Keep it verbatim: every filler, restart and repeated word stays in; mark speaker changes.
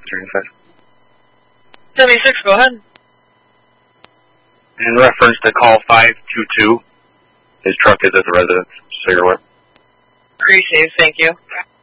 Speaker 1: seventy-five.
Speaker 2: seventy-six, go ahead.
Speaker 1: In reference to call five two two, his truck is at the residence, so you're aware.
Speaker 2: Appreciate it, thank you.